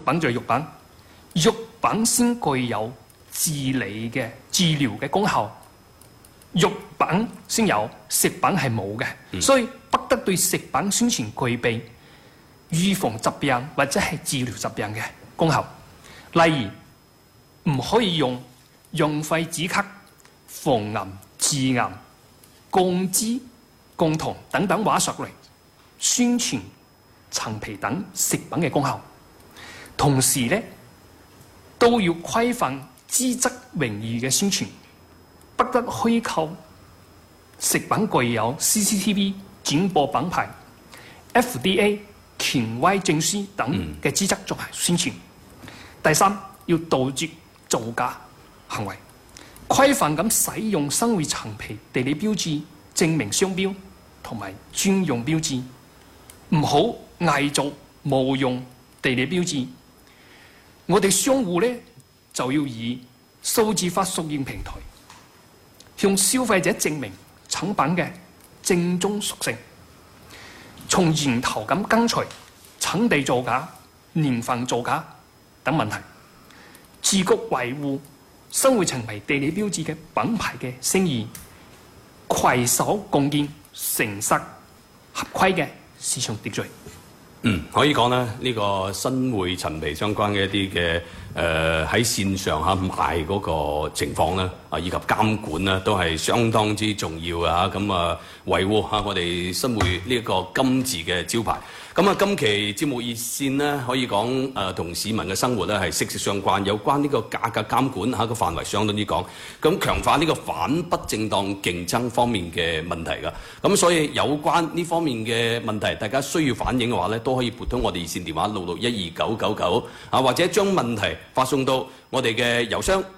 品就係肉品，肉品先具有治療嘅功效，肉品先有，食品係冇嘅，所以不得對食品宣傳具備預防疾病或者係治療疾病嘅功效。例如唔可以用潤肺止咳、防癌治癌、降脂降糖等等話術嚟宣傳陳皮等食品嘅功效。同時咧都要規範資質榮譽嘅宣傳，不得虛構食品具有 CCTV 轉播品牌、FDA 權威證書等嘅資質作為宣傳。第三，要杜絕造假行為，規範咁使用新會陳皮地理標誌、證明商標同埋專用標誌，唔好偽造冒用地理標誌。我哋商戶咧就要以數字化溯源平台向消費者證明產品嘅正宗屬性，從源頭咁根除產地造假、年份造假等問題，自覺維護新會陳皮地理標誌嘅品牌嘅聲譽，攜手共建誠實合規嘅市場秩序。 可以講咧，呢個新會陳皮相關嘅一啲嘅喺線上賣嗰個情況咧，以及監管咧，都係相當之重要嘅咁維護我哋新會呢一個金字嘅招牌。咁今期節目熱線咧，可以講同市民嘅生活咧係息息相關，有關呢個價格監管個範圍相當之廣，咁強化呢個反不正當競爭方面嘅問題㗎。咁所以有關呢方面嘅問題，大家需要反映嘅話咧，都可以撥通我哋熱線電話66129999或者將問題發送到我哋嘅郵箱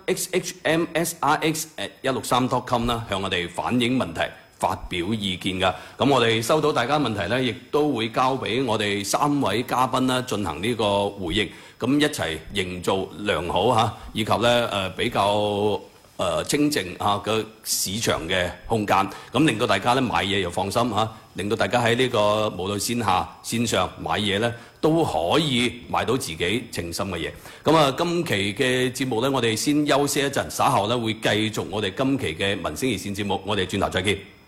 xhmsrx@163.com 啦，向我哋反映問題、發表意見㗎。咁我哋收到大家問題咧，亦都會交俾我哋3位嘉賓啦進行呢個回應，咁一齊營造良好以及咧比較清靜嘅市場嘅空間，咁令到大家咧買嘢又放心令到大家喺呢個無論線下線上買嘢咧都可以買到自己情深嘅嘢。咁今期嘅節目咧，我哋先休息一陣，稍後咧會繼續我哋今期嘅民生熱線節目，我哋轉頭再見。